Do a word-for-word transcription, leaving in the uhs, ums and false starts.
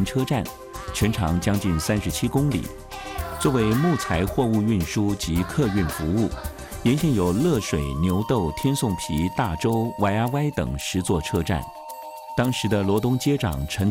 车站，全长将近三十七公里。作为木材货物运输及客运服务，沿线有乐水、牛斗、天颂皮、大洲、Y R Y 等十座车站。当时的罗东街长陈